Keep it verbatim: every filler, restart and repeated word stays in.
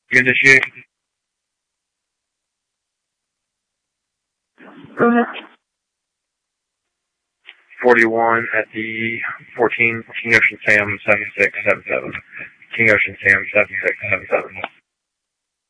Initiate. Mm-hmm. forty-one at the fourteen, King Ocean Sam seven six seven seven. King Ocean Sam seven six seven seven.